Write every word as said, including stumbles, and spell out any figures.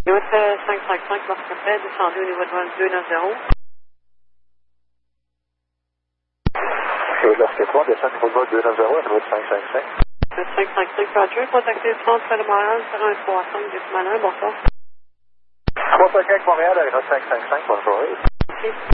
Route cinq cinq cinq, Marc-Capet, descendu au niveau de vol deux neuf zéro. Ok, Marc trois, descend au niveau de vol deux neuf zéro, à niveau cinq cinq cinq. cinq cinq cinq, Roger, contactez le centre de Montréal, zéro un trois cinq, deux Malin, bonsoir. trois cinq cinq Montréal, à cinq cinq cinq, bonjour. Merci.